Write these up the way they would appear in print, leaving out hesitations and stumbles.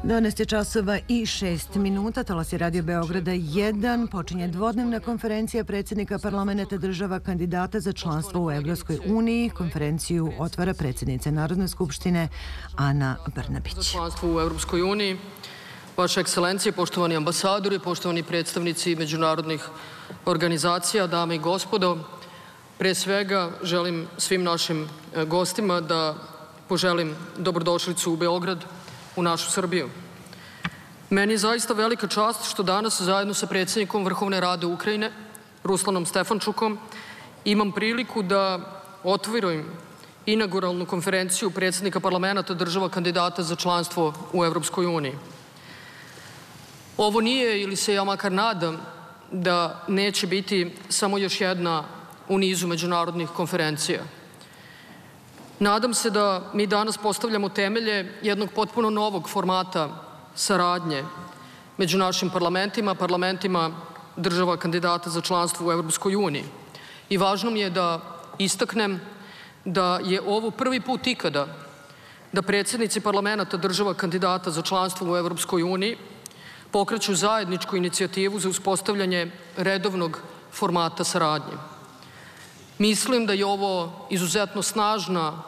12:06, talas je Radio Beograda 1, počinje dvodnevna konferencija predsjednika parlamenta država kandidata za članstvo u Evropskoj uniji. Konferenciju otvara predsjednica Narodne skupštine Ana Brnabić. Za članstvo u Evropskoj uniji, Vaša ekscelencije, poštovani ambasadori, poštovani predstavnici međunarodnih organizacija, dame i gospodo, pre svega želim svim našim gostima da poželim dobrodošlicu u Beograd, u našu Srbiju. Meni je zaista velika čast što danas zajedno sa predsjednikom Vrhovne Rade Ukrajine, Ruslanom Stefančukom, imam priliku da otvorim inauguralnu konferenciju predsjednika parlamenta država kandidata za članstvo u Evropskoj uniji. Ovo nije, ili se ja makar nadam, da neće biti samo još jedna u nizu međunarodnih konferencija. Nadam se da mi danas postavljamo temelje jednog potpuno novog formata saradnje među našim parlamentima država kandidata za članstvo u Evropskoj uniji. I važno mi je da istaknem da je ovo prvi put ikada da predsjednici parlamenta država kandidata za članstvo u Evropskoj uniji pokreću zajedničku inicijativu za uspostavljanje redovnog formata saradnje. Mislim da je ovo izuzetno snažna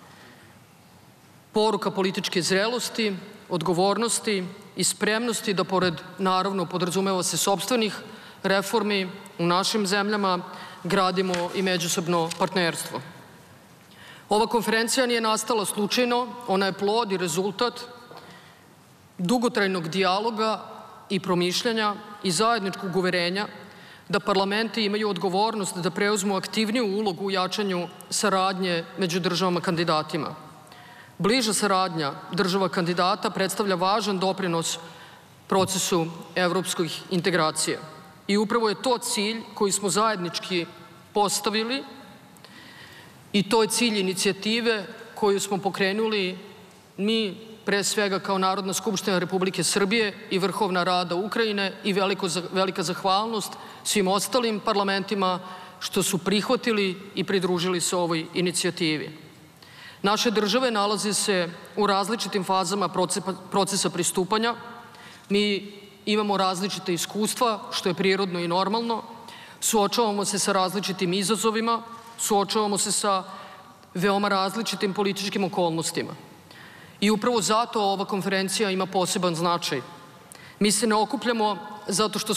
poruka političke zrelosti, odgovornosti i spremnosti da pored, naravno, podrazumeva se sopstvenih reformi u našim zemljama, gradimo i međusobno partnerstvo. Ova konferencija nije nastala slučajno, ona je plod i rezultat dugotrajnog dijaloga i promišljanja i zajedničkog uverenja da parlamenti imaju odgovornost da preuzmu aktivniju ulogu u jačanju saradnje među državama kandidatima. Bliža saradnja država kandidata predstavlja važan doprinos procesu evropskih integracija. I upravo je to cilj koji smo zajednički postavili i to je cilj inicijative koju smo pokrenuli mi, pre svega kao Narodna skupština Republike Srbije i Vrhovna Rada Ukrajine, i velika zahvalnost svim ostalim parlamentima što su prihvatili i pridružili se ovoj inicijativi. Naše države nalaze se u različitim fazama procesa pristupanja. Mi imamo različite iskustva, što je prirodno i normalno. Suočavamo se sa različitim izazovima, suočavamo se sa veoma različitim političkim okolnostima. I upravo zato ova konferencija ima poseban značaj. Mi se ne okupljamo zato što